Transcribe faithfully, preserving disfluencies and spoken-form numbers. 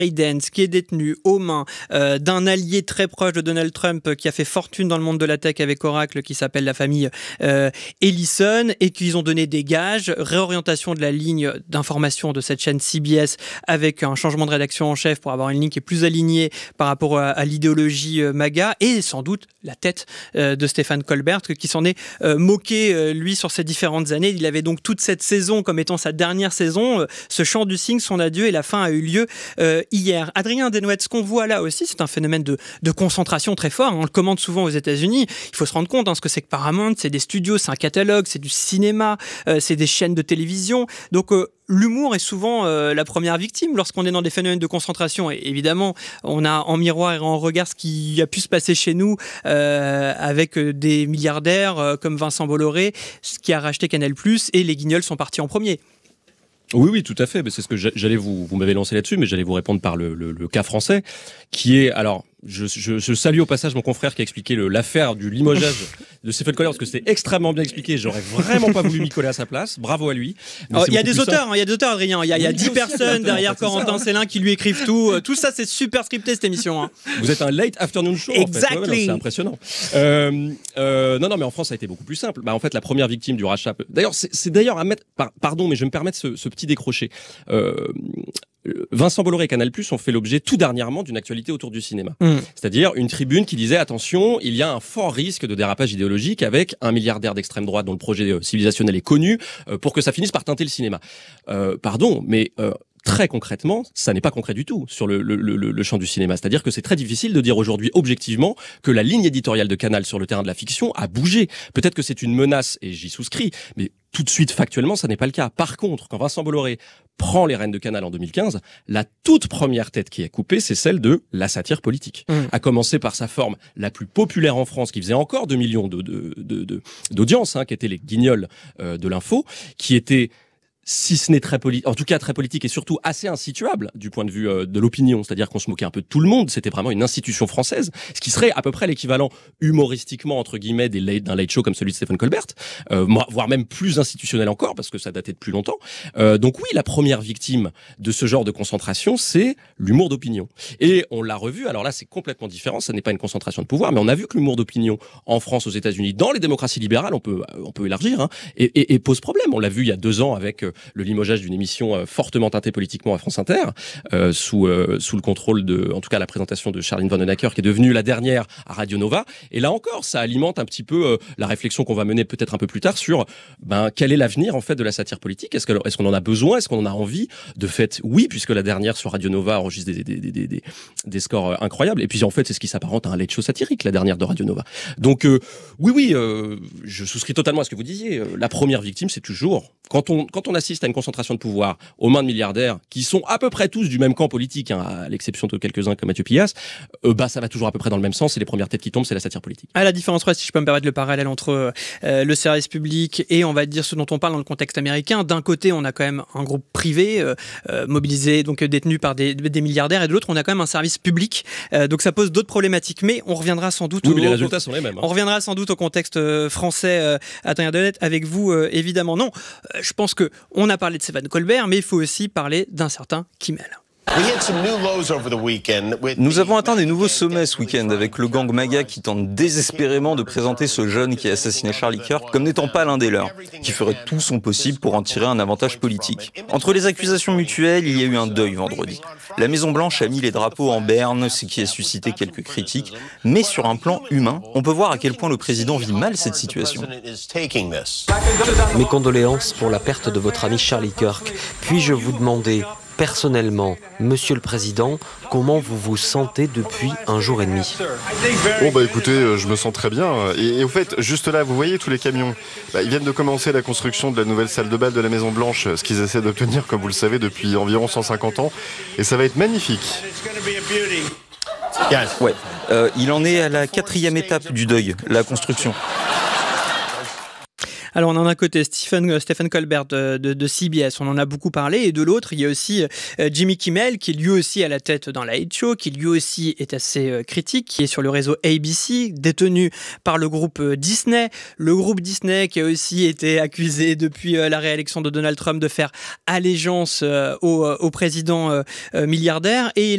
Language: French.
Dance, qui est détenu aux mains euh, d'un allié très proche de Donald Trump euh, qui a fait fortune dans le monde de la tech avec Oracle, qui s'appelle la famille euh, Ellison, et qu'ils ont donné des gages, réorientation de la ligne d'information de cette chaîne C B S avec un changement de rédaction en chef pour avoir une ligne qui est plus alignée par rapport à, à l'idéologie euh, MAGA, et sans doute la tête euh, de Stephen Colbert qui s'en est euh, moqué euh, lui sur ces différentes années. Il avait donc toute cette saison comme étant sa dernière saison, euh, ce chant du cygne, son adieu, et la fin a eu lieu euh, hier. Adrien Desnouettes, ce qu'on voit là aussi, c'est un phénomène de, de concentration très fort. On le commande souvent aux États-Unis. Il faut se rendre compte hein, ce que c'est que Paramount, c'est des studios, c'est un catalogue, c'est du cinéma, euh, c'est des chaînes de télévision. Donc euh, l'humour est souvent euh, la première victime lorsqu'on est dans des phénomènes de concentration. Et évidemment, on a en miroir et en regard ce qui a pu se passer chez nous euh, avec des milliardaires euh, comme Vincent Bolloré, qui a racheté Canal+, et les Guignols sont partis en premier. Oui, oui, tout à fait. Mais c'est ce que j'allais vous, vous m'avez lancé là-dessus, mais j'allais vous répondre par le, le, le cas français, qui est, alors, je, je, je salue au passage mon confrère qui a expliqué le, l'affaire du limogeage de Stephen Colbert, parce que c'était extrêmement bien expliqué. J'aurais vraiment pas voulu m'y coller à sa place. Bravo à lui. Il y a des auteurs, il hein, y a des auteurs, Adrien. Il y a, oui, y a dix personnes derrière Corentin Célin qui lui écrivent tout. Tout ça, c'est super scripté, cette émission. Hein. Vous êtes un late afternoon show, exactly. En fait. Ouais, ouais, non, c'est impressionnant. Euh, euh, non, non, mais en France, ça a été beaucoup plus simple. Bah, en fait, la première victime du rachat. D'ailleurs, c'est, c'est d'ailleurs à mettre. Par, pardon, mais je vais me permettre ce, ce petit décroché. Euh, Vincent Bolloré et Canal+ ont fait l'objet tout dernièrement d'une actualité autour du cinéma. Mmh. C'est-à-dire une tribune qui disait attention, il y a un fort risque de dérapage idéologique avec un milliardaire d'extrême droite dont le projet civilisationnel est connu euh, pour que ça finisse par teinter le cinéma. Euh, pardon, mais euh, très concrètement, ça n'est pas concret du tout sur le, le, le, le champ du cinéma. C'est-à-dire que c'est très difficile de dire aujourd'hui objectivement que la ligne éditoriale de Canal sur le terrain de la fiction a bougé. Peut-être que c'est une menace, et j'y souscris, mais tout de suite, factuellement, ça n'est pas le cas. Par contre, quand Vincent Bolloré prend les rênes de Canal en deux mille quinze, la toute première tête qui est coupée, c'est celle de la satire politique. Mmh. À commencer par sa forme la plus populaire en France, qui faisait encore deux millions de, de, de, de, d'audience, hein, qui était les Guignols euh, de l'info, qui était... si ce n'est très politique, en tout cas très politique et surtout assez insituable du point de vue euh, de l'opinion, c'est-à-dire qu'on se moquait un peu de tout le monde, c'était vraiment une institution française, ce qui serait à peu près l'équivalent humoristiquement entre guillemets des late, d'un late show comme celui de Stephen Colbert, euh, voire même plus institutionnel encore parce que ça datait de plus longtemps. Euh, donc oui, la première victime de ce genre de concentration, c'est l'humour d'opinion. Et on l'a revu, alors là c'est complètement différent, ça n'est pas une concentration de pouvoir, mais on a vu que l'humour d'opinion en France, aux États-Unis, dans les démocraties libérales, on peut, on peut élargir, hein, et, et, et pose problème. On l'a vu il y a deux ans avec euh, le limogeage d'une émission euh, fortement teintée politiquement à France Inter, euh, sous, euh, sous le contrôle de, en tout cas la présentation de Charline Vanhoenacker, qui est devenue la dernière à Radio Nova. Et là encore, ça alimente un petit peu euh, la réflexion qu'on va mener peut-être un peu plus tard sur ben, quel est l'avenir en fait de la satire politique. Est-ce, que, est-ce qu'on en a besoin? Est-ce qu'on en a envie? De fait, oui, puisque la dernière sur Radio Nova enregistre des, des, des, des, des, des scores incroyables. Et puis en fait, c'est ce qui s'apparente à un late show satirique, la dernière de Radio Nova. Donc euh, oui, oui, euh, je souscris totalement à ce que vous disiez. La première victime, c'est toujours quand on, quand on assiste à une concentration de pouvoir aux mains de milliardaires qui sont à peu près tous du même camp politique, hein, à l'exception de quelques-uns comme Mathieu Pillas, euh, bah ça va toujours à peu près dans le même sens, et les premières têtes qui tombent, c'est la satire politique. À la différence, si je peux me permettre le parallèle entre euh, le service public et on va dire ce dont on parle dans le contexte américain, d'un côté on a quand même un groupe privé euh, euh, mobilisé, donc détenu par des, des milliardaires, et de l'autre on a quand même un service public, euh, donc ça pose d'autres problématiques, mais on reviendra sans doute oui, au, mais les résultats sont les mêmes, hein. On reviendra sans doute au contexte euh, français euh, à Adrien Desnouettes avec vous euh, évidemment. Non, euh, je pense que on a parlé de Stephen Colbert, mais il faut aussi parler d'un certain Kimmel. Nous avons atteint des nouveaux sommets ce week-end avec le gang MAGA qui tente désespérément de présenter ce jeune qui a assassiné Charlie Kirk comme n'étant pas l'un des leurs, qui ferait tout son possible pour en tirer un avantage politique. Entre les accusations mutuelles, il y a eu un deuil vendredi. La Maison-Blanche a mis les drapeaux en berne, ce qui a suscité quelques critiques, mais sur un plan humain, on peut voir à quel point le président vit mal cette situation. Mes condoléances pour la perte de votre ami Charlie Kirk. Puis-je vous demander personnellement, Monsieur le Président, comment vous vous sentez depuis un jour et demi? Bon bah écoutez, je me sens très bien. Et, et au fait, juste là, vous voyez tous les camions, bah, ils viennent de commencer la construction de la nouvelle salle de bal de la Maison Blanche, ce qu'ils essaient d'obtenir, comme vous le savez, depuis environ cent cinquante ans. Et ça va être magnifique. Ouais, euh, il en est à la quatrième étape du deuil, la construction. Alors on en a un côté Stephen, Stephen Colbert de, de, de C B S, on en a beaucoup parlé, et de l'autre il y a aussi euh, Jimmy Kimmel qui est lui aussi à la tête dans la Late Show, qui lui aussi est assez euh, critique, qui est sur le réseau A B C, détenu par le groupe euh, Disney, le groupe Disney qui a aussi été accusé depuis euh, la réélection de Donald Trump de faire allégeance euh, au, euh, au président euh, euh, milliardaire, et